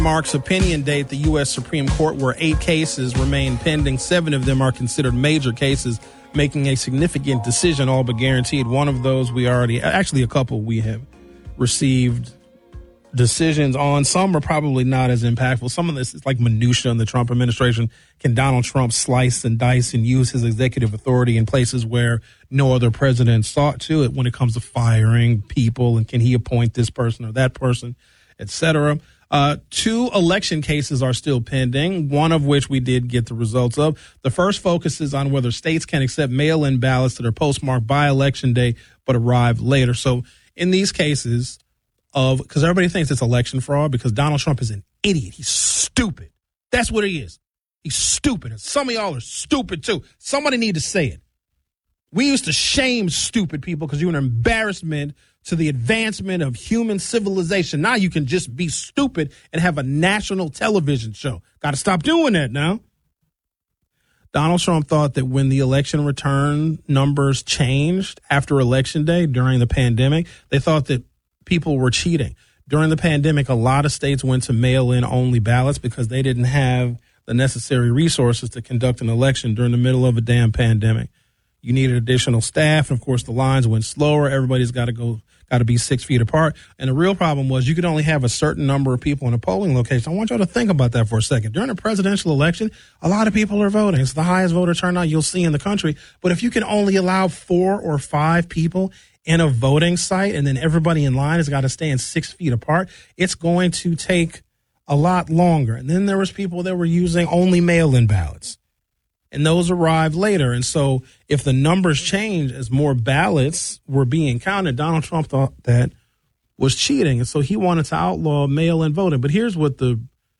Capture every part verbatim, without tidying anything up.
Marks opinion date, the U S Supreme Court, where eight cases remain pending. Seven of them are considered major cases, making a significant decision, all but guaranteed. One of those we already, actually a couple we have received decisions on. Some are probably not as impactful. Some of this is like minutia in the Trump administration. Can Donald Trump slice and dice and use his executive authority in places where no other president sought to it when it comes to firing people? And can he appoint this person or that person, et cetera? Uh, two election cases are still pending, one of which we did get the results of. The first focuses on whether states can accept mail-in ballots that are postmarked by Election Day but arrive later. So in these cases, of because everybody thinks it's election fraud because Donald Trump is an idiot. He's stupid. That's what he is. He's stupid. And some of y'all are stupid, too. Somebody need to say it. We used to shame stupid people because you're an embarrassment to the advancement of human civilization. Now you can just be stupid and have a national television show. Got to stop doing that now. Donald Trump thought that when the election return numbers changed after Election Day during the pandemic, they thought that people were cheating. During the pandemic, a lot of states went to mail-in only ballots because they didn't have the necessary resources to conduct an election during the middle of a damn pandemic. You needed additional staff. And of course, the lines went slower. Everybody's got to go, got to be six feet apart. And the real problem was you could only have a certain number of people in a polling location. I want y'all to think about that for a second. During a presidential election, a lot of people are voting. It's the highest voter turnout you'll see in the country. But if you can only allow four or five people in a voting site, and then everybody in line has got to stand six feet apart, it's going to take a lot longer. And then there was people that were using only mail-in ballots, and those arrived later. And so if the numbers change as more ballots were being counted, Donald Trump thought that was cheating. And so he wanted to outlaw mail-in voting. But here's what the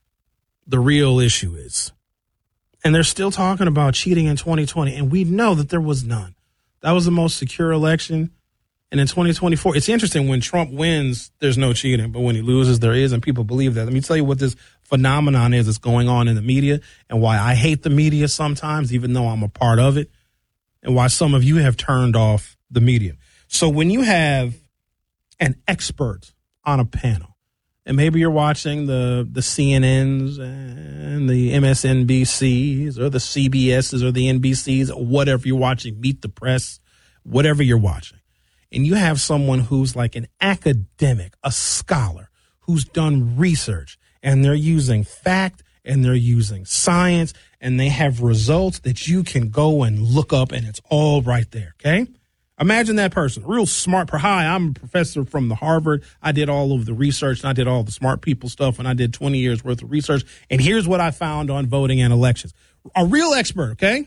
the real issue is. And they're still talking about cheating in twenty twenty, and we know that there was none. That was the most secure election. And in twenty twenty-four, it's interesting, when Trump wins, there's no cheating. But when he loses, there is, and people believe that. Let me tell you what this phenomenon is that's going on in the media and why I hate the media sometimes, even though I'm a part of it, and why some of you have turned off the media. So when you have an expert on a panel, and maybe you're watching the, the C N Ns and the M S N B Cs or the C B Ss or the N B Cs, or whatever you're watching, Meet the Press, whatever you're watching, and you have someone who's like an academic, a scholar, who's done research, and they're using fact and they're using science, and they have results that you can go and look up, and it's all right there, okay? Imagine that person, real smart. Hi, I'm a professor from the Harvard. I did all of the research, and I did all the smart people stuff, and I did twenty years worth of research, and here's what I found on voting and elections. A real expert, okay?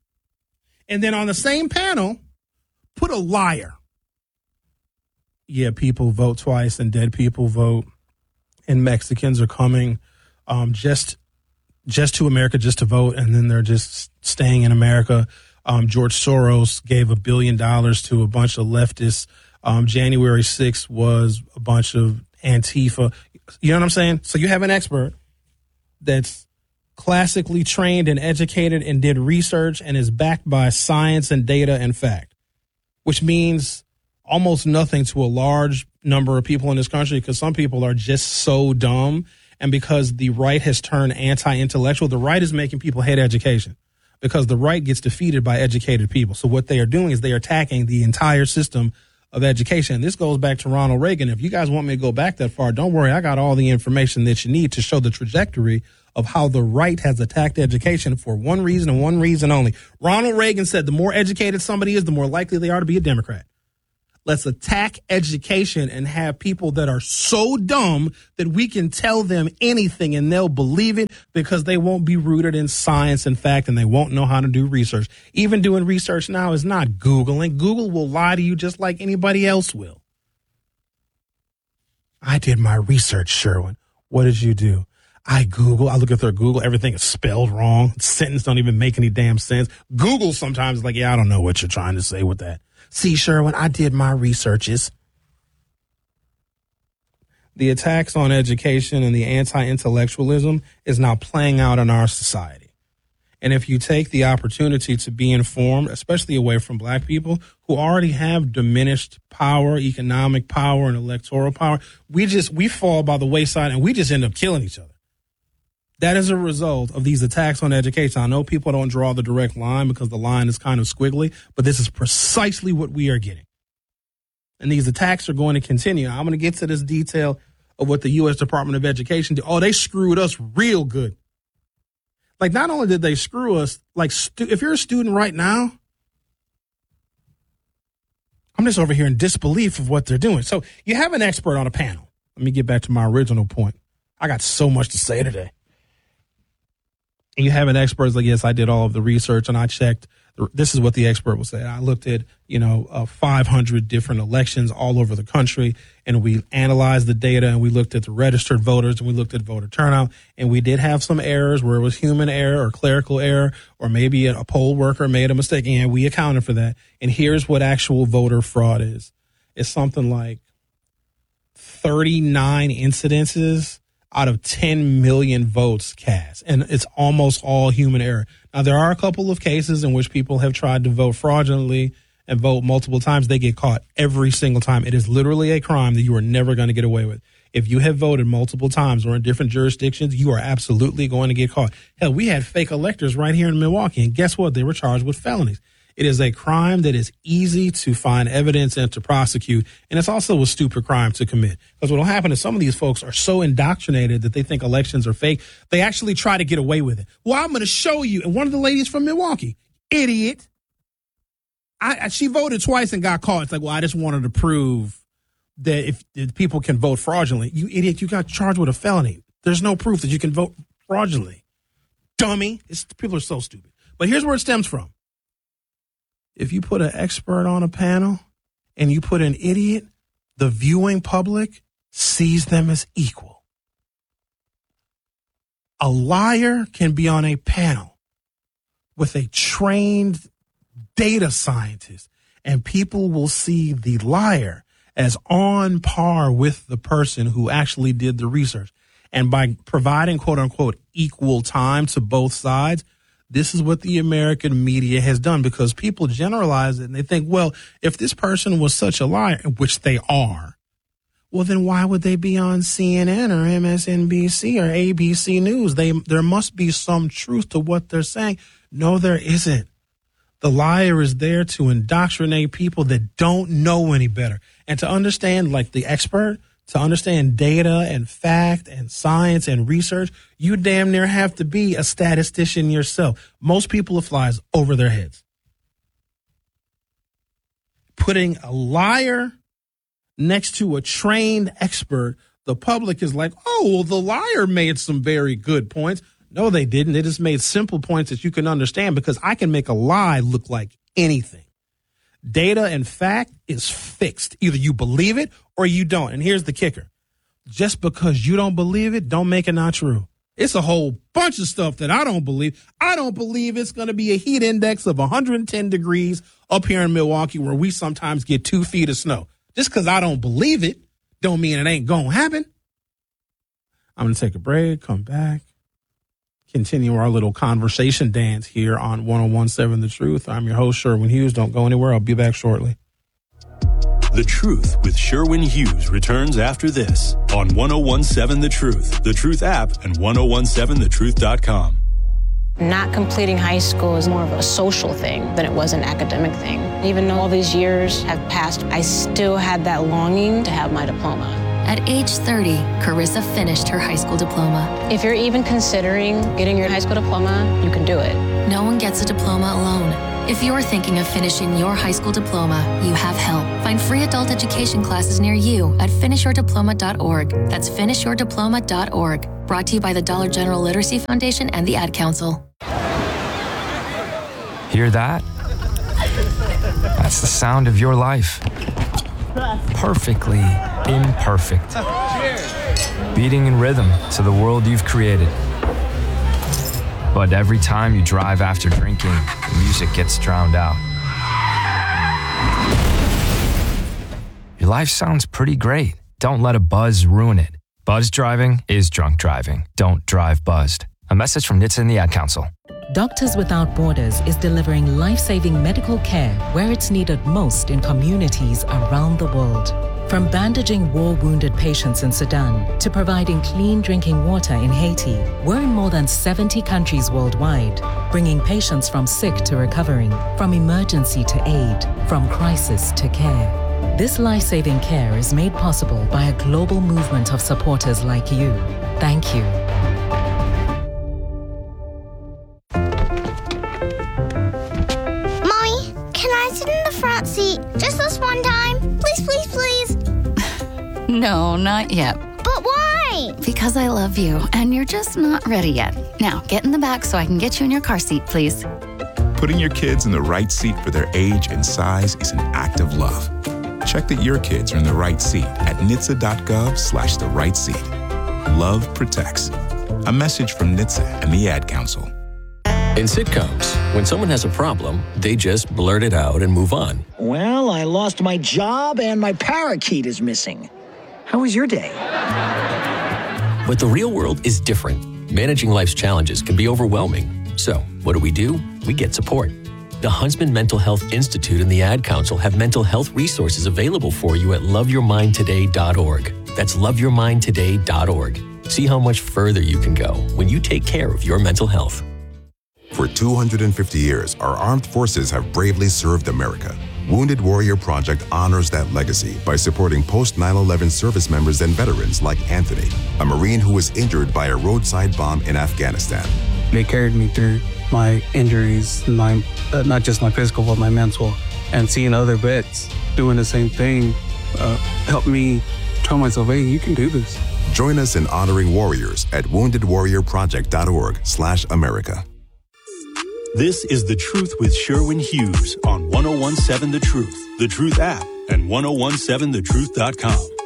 And then on the same panel, put a liar. Yeah, people vote twice and dead people vote, and Mexicans are coming um, just just to America just to vote, and then they're just staying in America. Um, George Soros gave a billion dollars to a bunch of leftists. Um, January sixth was a bunch of Antifa. You know what I'm saying? So you have an expert that's classically trained and educated and did research and is backed by science and data and fact, which means almost nothing to a large number of people in this country, because some people are just so dumb. And because the right has turned anti-intellectual, the right is making people hate education, because the right gets defeated by educated people. So what they are doing is they are attacking the entire system of education. And this goes back to Ronald Reagan. If you guys want me to go back that far, don't worry. I got all the information that you need to show the trajectory of how the right has attacked education for one reason and one reason only. Ronald Reagan said the more educated somebody is, the more likely they are to be a Democrat. Let's attack education and have people that are so dumb that we can tell them anything and they'll believe it, because they won't be rooted in science and fact, and they won't know how to do research. Even doing research now is not Googling. Google will lie to you just like anybody else will. I did my research, Sherwin. What did you do? I Google. I look at their Google. Everything is spelled wrong. Sentences don't even make any damn sense. Google sometimes is like, yeah, I don't know what you're trying to say with that. See, Sherwin, I did my researches. The attacks on education and the anti-intellectualism is now playing out in our society. And if you take the opportunity to be informed, especially away from black people who already have diminished power, economic power, and electoral power, we just, we fall by the wayside and we just end up killing each other. That is a result of these attacks on education. I know people don't draw the direct line because the line is kind of squiggly, but this is precisely what we are getting. And these attacks are going to continue. I'm going to get to this detail of what the U S Department of Education did. Oh, they screwed us real good. Like, not only did they screw us, like, stu- if you're a student right now, I'm just over here in disbelief of what they're doing. So you have an expert on a panel. Let me get back to my original point. I got so much to say today. And you have an expert like, yes, I did all of the research and I checked. This is what the expert will say. I looked at, you know, uh, five hundred different elections all over the country, and we analyzed the data, and we looked at the registered voters, and we looked at voter turnout, and we did have some errors where it was human error or clerical error, or maybe a poll worker made a mistake, and we accounted for that. And here's what actual voter fraud is. It's something like thirty-nine incidences out of ten million votes cast, and it's almost all human error. Now, there are a couple of cases in which people have tried to vote fraudulently and vote multiple times. They get caught every single time. It is literally a crime that you are never going to get away with. If you have voted multiple times or in different jurisdictions, you are absolutely going to get caught. Hell, we had fake electors right here in Milwaukee, and guess what? They were charged with felonies. It is a crime that is easy to find evidence and to prosecute, and it's also a stupid crime to commit. Because what will happen is some of these folks are so indoctrinated that they think elections are fake, they actually try to get away with it. Well, I'm going to show you. And one of the ladies from Milwaukee, idiot, I, she voted twice and got caught. It's like, well, I just wanted to prove that if, if people can vote fraudulently. You idiot, you got charged with a felony. There's no proof that you can vote fraudulently. Dummy. It's, people are so stupid. But here's where it stems from. If you put an expert on a panel and you put an idiot, the viewing public sees them as equal. A liar can be on a panel with a trained data scientist, and people will see the liar as on par with the person who actually did the research. And by providing, quote unquote, equal time to both sides, this is what the American media has done, because people generalize it and they think, well, if this person was such a liar, which they are, well, then why would they be on C N N or M S N B C or A B C News? They, there must be some truth to what they're saying. No, there isn't. The liar is there to indoctrinate people that don't know any better. And to understand, like the expert, to understand data and fact and science and research, you damn near have to be a statistician yourself. Most people, it flies over their heads. Putting a liar next to a trained expert, the public is like, oh, well, the liar made some very good points. No, they didn't. They just made simple points that you can understand, because I can make a lie look like anything. Data and fact is fixed. Either you believe it or you don't. And here's the kicker. Just because you don't believe it, don't make it not true. It's a whole bunch of stuff that I don't believe. I don't believe it's going to be a heat index of one hundred ten degrees up here in Milwaukee, where we sometimes get two feet of snow. Just because I don't believe it don't mean it ain't going to happen. I'm going to take a break, come back, continue our little conversation dance here on one oh one point seven The Truth. I'm your host, Sherwin Hughes. Don't go anywhere. I'll be back shortly. The Truth with Sherwin Hughes returns after this on one oh one point seven The Truth, The Truth app, and ten seventeen the truth dot com. Not completing high school is more of a social thing than it was an academic thing. Even though all these years have passed, I still had that longing to have my diploma. At age thirty, Carissa finished her high school diploma. If you're even considering getting your high school diploma, you can do it. No one gets a diploma alone. If you're thinking of finishing your high school diploma, you have help. Find free adult education classes near you at finish your diploma dot org. That's finish your diploma dot org. Brought to you by the Dollar General Literacy Foundation and the Ad Council. Hear that? That's the sound of your life. Perfectly imperfect. Beating in rhythm to the world you've created. But every time you drive after drinking, the music gets drowned out. Your life sounds pretty great. Don't let a buzz ruin it. Buzz driving is drunk driving. Don't drive buzzed. A message from N H T S A and the Ad Council. Doctors Without Borders is delivering life-saving medical care where it's needed most in communities around the world. From bandaging war-wounded patients in Sudan to providing clean drinking water in Haiti, we're in more than seventy countries worldwide, bringing patients from sick to recovering, from emergency to aid, from crisis to care. This life-saving care is made possible by a global movement of supporters like you. Thank you. Mommy, can I sit in the front seat just this one time? Please, please, please. No, not yet. But why? Because I love you, and you're just not ready yet. Now, get in the back so I can get you in your car seat, please. Putting your kids in the right seat for their age and size is an act of love. Check that your kids are in the right seat at N H T S A dot gov slash the right seat. Love protects. A message from N H T S A and the Ad Council. In sitcoms, when someone has a problem, they just blurt it out and move on. Well, I lost my job and my parakeet is missing. How was your day? But the real world is different. Managing life's challenges can be overwhelming. So, what do we do? We get support. The Huntsman Mental Health Institute and the Ad Council have mental health resources available for you at love your mind today dot org. That's love your mind today dot org. See how much further you can go when you take care of your mental health. For two hundred fifty years, our armed forces have bravely served America. Wounded Warrior Project honors that legacy by supporting post nine eleven service members and veterans like Anthony, a Marine who was injured by a roadside bomb in Afghanistan. They carried me through my injuries, my uh, not just my physical, but my mental. And seeing other vets doing the same thing uh, helped me tell myself, hey, you can do this. Join us in honoring warriors at wounded warrior project dot org slash America. This is The Truth with Sherwin Hughes on one oh one seven The Truth, The Truth app, and ten seventeen the truth dot com.